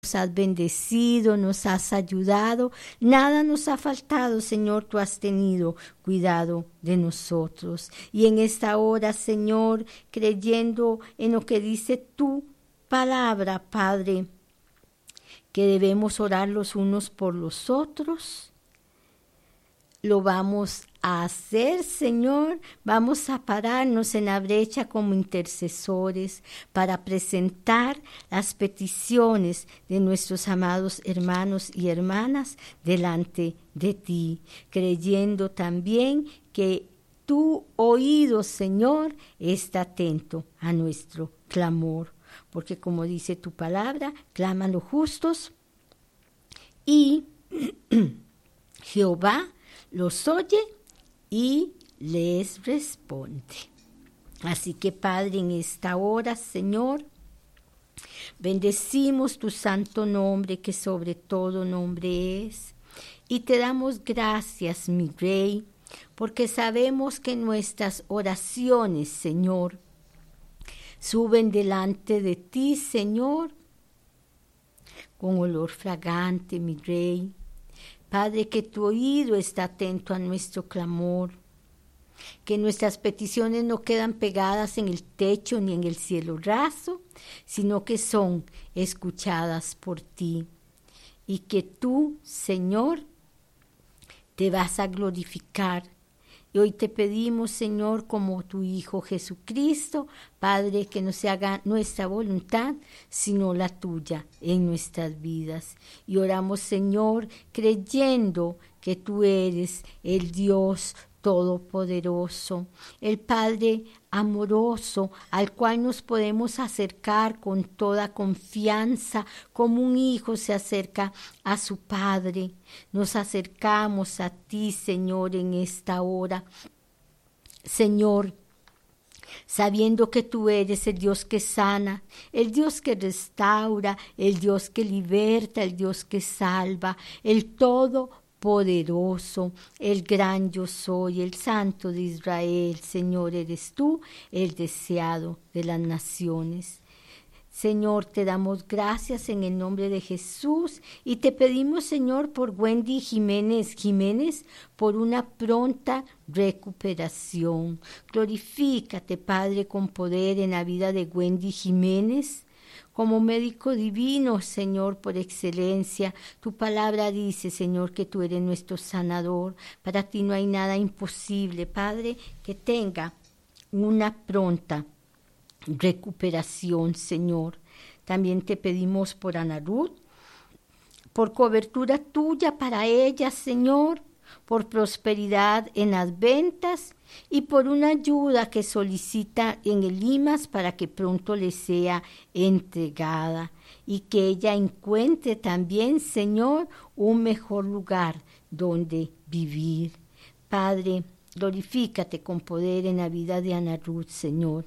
Nos has bendecido, nos has ayudado, nada nos ha faltado, Señor, tú has tenido cuidado de nosotros. Y en esta hora, Señor, creyendo en lo que dice tu palabra, Padre, que debemos orar los unos por los otros, lo vamos a hacer, Señor. Vamos a pararnos en la brecha como intercesores para presentar las peticiones de nuestros amados hermanos y hermanas delante de ti, creyendo también que tu oído, Señor, está atento a nuestro clamor, porque como dice tu palabra, claman los justos y Jehová los oye y les responde. Así que, Padre, en esta hora, Señor, bendecimos tu santo nombre, que sobre todo nombre es, y te damos gracias, mi Rey, porque sabemos que nuestras oraciones, Señor, suben delante de ti, Señor, con olor fragante, mi Rey. Padre, que tu oído está atento a nuestro clamor, que nuestras peticiones no quedan pegadas en el techo ni en el cielo raso, sino que son escuchadas por ti, y que tú, Señor, te vas a glorificar. Y hoy te pedimos, Señor, como tu Hijo Jesucristo, Padre, que no se haga nuestra voluntad, sino la tuya en nuestras vidas. Y oramos, Señor, creyendo que tú eres el Dios Todopoderoso, el Padre amoroso, al cual nos podemos acercar con toda confianza, como un hijo se acerca a su Padre. Nos acercamos a ti, Señor, en esta hora. Señor, sabiendo que tú eres el Dios que sana, el Dios que restaura, el Dios que liberta, el Dios que salva, el Todopoderoso, el gran yo soy, el Santo de Israel. Señor, eres tú, el deseado de las naciones. Señor, te damos gracias en el nombre de Jesús y te pedimos, Señor, por Wendy Jiménez, por una pronta recuperación. Glorifícate, Padre, con poder en la vida de Wendy Jiménez. Como médico divino, Señor, por excelencia, tu palabra dice, Señor, que tú eres nuestro sanador. Para ti no hay nada imposible, Padre, que tenga una pronta recuperación, Señor. También te pedimos por Ana Ruth, por cobertura tuya para ella, Señor, por prosperidad en las ventas y por una ayuda que solicita en el IMAS para que pronto le sea entregada y que ella encuentre también, Señor, un mejor lugar donde vivir. Padre, glorifícate con poder en la vida de Ana Ruth, Señor.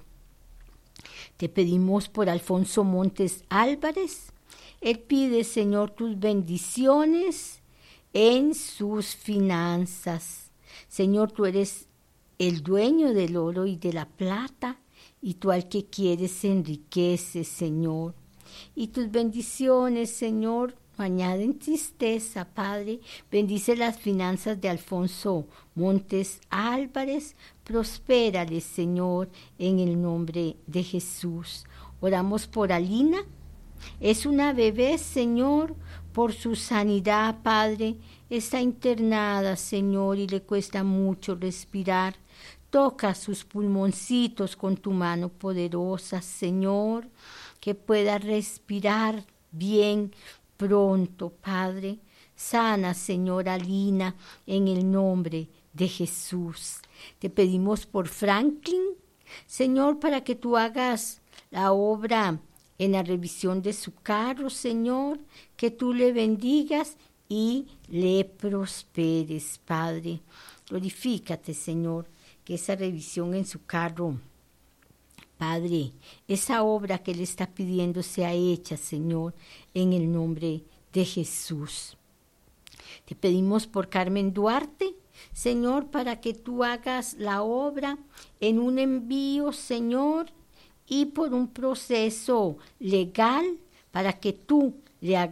Te pedimos por Alfonso Montes Álvarez. Él pide, Señor, tus bendiciones en sus finanzas. Señor, tú eres el dueño del oro y de la plata, y tú al que quieres enriqueces, Señor. Y tus bendiciones, Señor, no añaden tristeza, Padre. Bendice las finanzas de Alfonso Montes Álvarez. Prospérale, Señor, en el nombre de Jesús. Oramos por Alina. Es una bebé, Señor, por su sanidad, Padre. Está internada, Señor, y le cuesta mucho respirar. Toca sus pulmoncitos con tu mano poderosa, Señor, que pueda respirar bien pronto, Padre. Sana, Señor, Alina, en el nombre de Jesús. Te pedimos por Franklin, Señor, para que tú hagas la obra en la revisión de su carro, Señor, que tú le bendigas y le prosperes, Padre. Glorifícate, Señor, que esa revisión en su carro, Padre, esa obra que Él está pidiendo sea hecha, Señor, en el nombre de Jesús. Te pedimos por Carmen Duarte, Señor, para que tú hagas la obra en un envío, Señor, y por un proceso legal para que tú le hagas